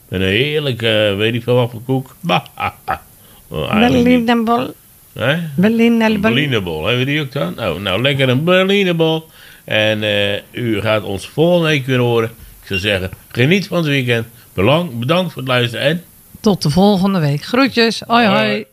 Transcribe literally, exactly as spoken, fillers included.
Met een heerlijke, weet ik veel wat voor koek. Bah, ah, ah. Oh, Berlinerbol. Hè? Berlinerbol. Berlinerbol, hebben we die ook dan? Oh, nou, lekker een Berlinerbol. En uh, u gaat ons volgende week weer horen. Ik zou zeggen, geniet van het weekend. Belang, bedankt voor het luisteren en... Tot de volgende week. Groetjes. Hoi hoi. hoi.